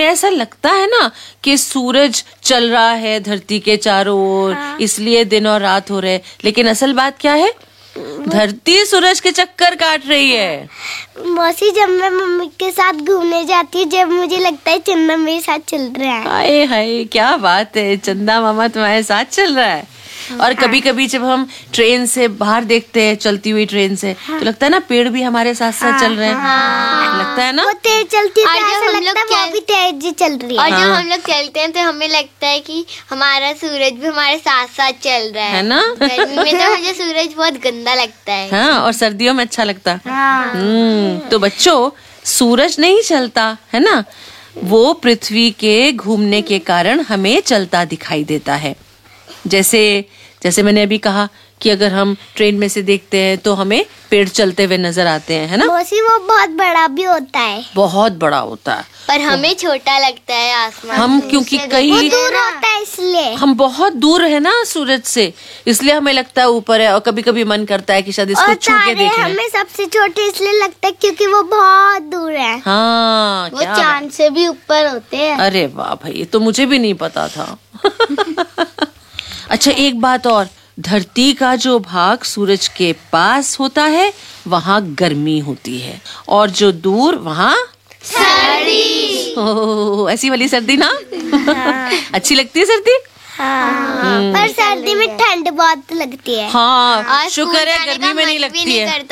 हमें ऐसा लगता है ना कि सूरज चल रहा है धरती के चारों ओर, इसलिए दिन और रात हो रहे, लेकिन असल बात क्या है? धरती सूरज के चक्कर काट रही है। मौसी, जब मैं मम्मी के साथ घूमने जाती हूँ, जब मुझे लगता है चंदा मेरे साथ चल रहा है। हाय हाय, क्या बात है, चंदा मामा तुम्हारे साथ चल रहा है। और कभी कभी जब हम ट्रेन से बाहर देखते हैं, चलती हुई ट्रेन से, तो लगता है ना पेड़ भी हमारे साथ साथ चल रहे हैं। लगता है ना वो तेज चलती है, ऐसा लगता है वो भी तेज चल रही है। और जब हम लोग चलते हैं तो हमें लगता है कि हमारा सूरज भी हमारे साथ साथ चल रहा है ना। गर्मी में तो मुझे सूरज बहुत गंदा लगता है। हाँ, और सर्दियों में अच्छा लगता है। तो बच्चों, सूरज नहीं चलता है ना, वो पृथ्वी के घूमने के कारण हमें चलता दिखाई देता है। जैसे मैंने अभी कहा कि अगर हम ट्रेन में से देखते हैं तो हमें पेड़ चलते हुए नजर आते हैं, है ना। मौसी, वो बहुत बड़ा भी होता है, बहुत बड़ा होता है, पर हमें छोटा लगता है आसमान। हम क्योंकि कहीं दूर होता है, इसलिए हम बहुत दूर है ना सूरज से, इसलिए हमें लगता है ऊपर है। और कभी कभी मन करता है कि शायद इसको छू के देख लें। हमें सबसे छोटे इसलिए लगता है क्योंकि वो बहुत दूर है। हाँ, वो चांद से भी ऊपर होते हैं। अरे वाह भाई, ये तो मुझे भी नहीं पता था। अच्छा, एक बात और, धरती का जो भाग सूरज के पास होता है वहाँ गर्मी होती है, और जो दूर वहाँ सर्दी। ओह, ऐसी वाली सर्दी ना। अच्छी लगती है सर्दी। पर सर्दी में ठंड बहुत लगती है। हाँ, शुक्र है गर्मी में नहीं लगती है।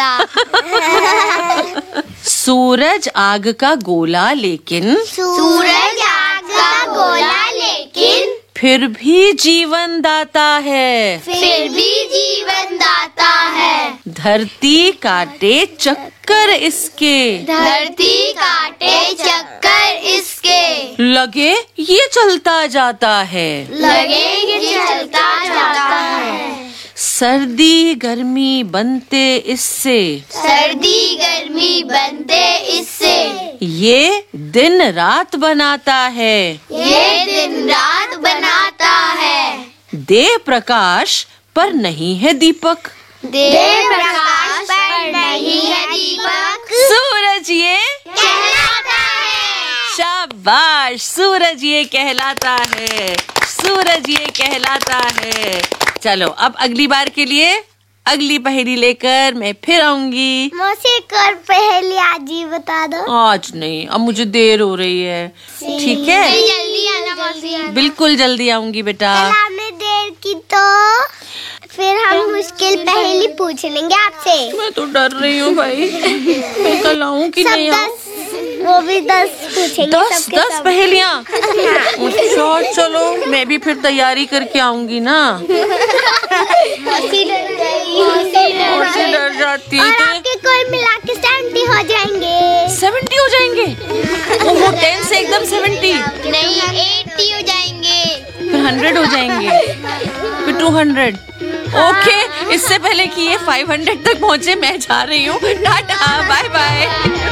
सूरज आग का गोला लेकिन फिर भी जीवन दाता है। धरती काटे चक्कर इसके लगे ये चलता जाता है। सर्दी गर्मी बनते इससे ये दिन रात बनाता है। दे प्रकाश पर नहीं है दीपक। सूरज ये कहलाता है। शाबाश, सूरज ये कहलाता है, सूरज ये कहलाता है। चलो, अब अगली बार के लिए अगली पहेली लेकर मैं फिर आऊंगी। मौसी, एक और पहेली आज ही बता दो। आज नहीं, अब मुझे देर हो रही है। ठीक है, जल्दी आना मौसी। बिल्कुल जल्दी आऊंगी बेटा। आपने देर की तो फिर हम मुश्किल पहेली पूछ लेंगे आपसे। मैं तो डर रही हूँ भाई, मैं कल आऊँ कि नहीं आऊँ। वो भी 10 पूछेंगे। 10 पहेलियाँ। अच्छा, चलो मैं भी फिर तैयारी करके आऊंगी ना। मौसी डर जाती है। और आपके कुल मिला के 70 हो जाएंगे। 70 हो जाएंगे? ओहो, 10 से एकदम 70 नहीं, 80 हो जाएंगे। फिर 100 हो जाएंगे, फिर 200। ओके, इससे पहले कि ये 500 तक पहुँचे मैं जा रही हूँ। Tata, bye bye.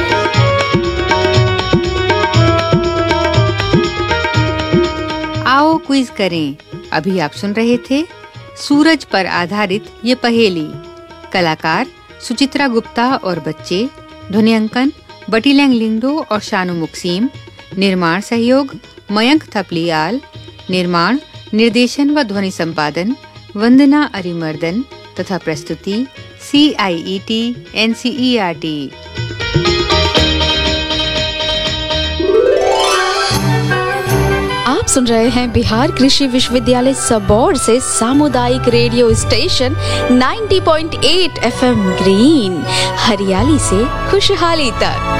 आओ क्विज करें। अभी आप सुन रहे थे सूरज पर आधारित ये पहेली। कलाकार सुचित्रा गुप्ता और बच्चे। ध्वनियांकन बटीलैंग लिंगडो और शानू मुक्सीम। निर्माण सहयोग मयंक थपलियाल। निर्माण, निर्देशन व ध्वनि संपादन वंदना अरिमर्दन तथा प्रस्तुति CIET NCERT। आप सुन रहे हैं बिहार कृषि विश्वविद्यालय सबौर से सामुदायिक रेडियो स्टेशन 90.8 FM ग्रीन, हरियाली से खुशहाली तक।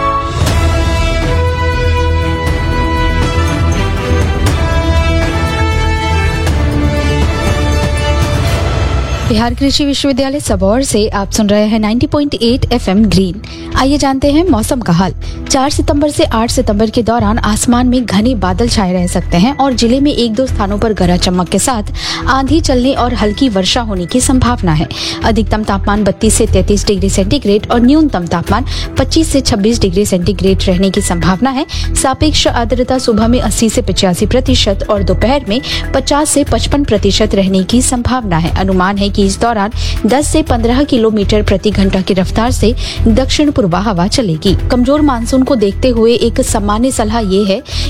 बिहार कृषि विश्वविद्यालय सबौर से आप सुन रहे हैं 90.8 FM ग्रीन। आइए जानते हैं मौसम का हाल। 4 सितंबर से 8 सितंबर के दौरान आसमान में घने बादल छाए रह सकते हैं और जिले में 1-2 स्थानों पर गरज चमक के साथ आंधी चलने और हल्की वर्षा होने की संभावना है। अधिकतम तापमान 32 से 33 डिग्री सेंटीग्रेड और न्यूनतम तापमान 25 से 26 डिग्री सेंटीग्रेड रहने की संभावना है। सापेक्ष आर्द्रता सुबह में 80 से 85% और दोपहर में 50 से 55% रहने की संभावना है। अनुमान है कि इस दौरान 10 से 15 किलोमीटर प्रति घंटा की रफ्तार से दक्षिण पूर्वा हवा चलेगी। कमजोर मानसून को देखते हुए एक सामान्य सलाह ये है